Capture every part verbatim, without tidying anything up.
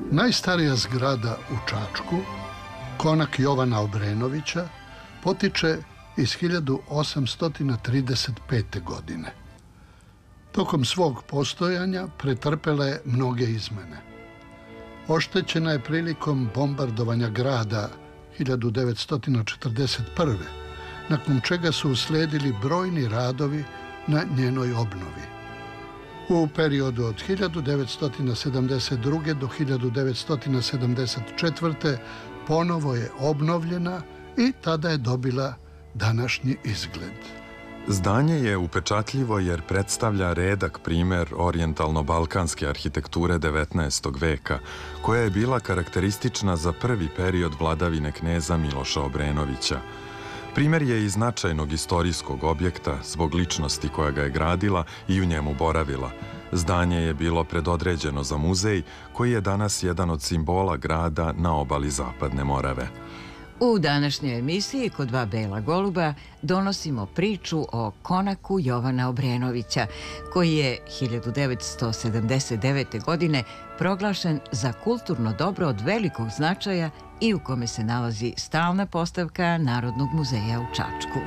Najstarija zgrada u Čačku, konak Jovana Obrenovića, potiče iz hiljadu osamsto trideset pete. godine. Tokom svog postojanja pretrpela je mnoge izmene. Oštećena je prilikom bombardovanja grada hiljadu devetsto četrdeset prve. nakon čega su usledili brojni radovi na njenoj obnovi. U periodu od hiljadu devetsto sedamdeset druge. do hiljadu devetsto sedamdeset četvrte. ponovo je obnovljena i tada je dobila današnji izgled. Zdanje je upečatljivo jer predstavlja redak primer orijentalno-balkanske arhitekture devetnaestog veka, koja je bila karakteristična za prvi period vladavine kneza Miloša Obrenovića. Primer je i značajnog istorijskog objekta zbog ličnosti koja ga je gradila i u njemu boravila. Zdanje je bilo predodređeno za muzej, koji je danas jedan od simbola grada na obali Zapadne Morave. U današnjoj emisiji Kod dva bela goluba donosimo priču o konaku Jovana Obrenovića, koji je hiljadu devetsto sedamdeset devete. godine proglašen za kulturno dobro od velikog značaja i u kome se nalazi stalna postavka Narodnog muzeja u Čačku.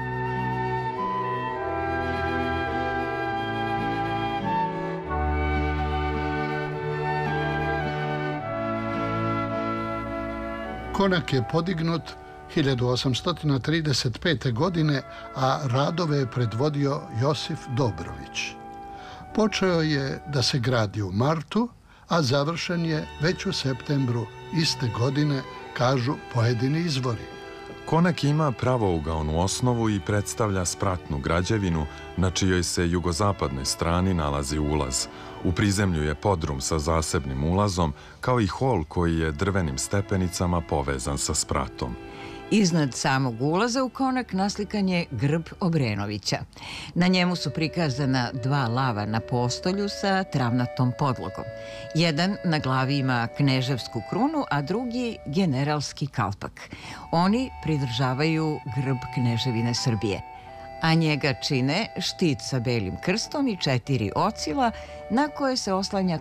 Konak je podignut hiljadu osamsto trideset pete. godine, a radove je predvodio Josif Dobrović. Počeo je da se gradi u martu, a završen je već u septembru iste godine, kažu pojedini izvori. Konak ima pravougaonu osnovu i predstavlja spratnu građevinu na čijoj se jugozapadnoj strani nalazi ulaz. U prizemlju je podrum sa zasebnim ulazom, kao i hol koji je drvenim stepenicama povezan sa spratom. Iznad samog ulaza u konak naslikan je grb Obrenovića. Na njemu su prikazana dva lava na postolju sa travnatom podlogom. Jedan na glavi ima kneževsku krunu, a drugi generalski kalpak. Oni pridržavaju grb Kneževine Srbije, a njega čine štit sa belim krstom i četiri ocila na koje se oslanja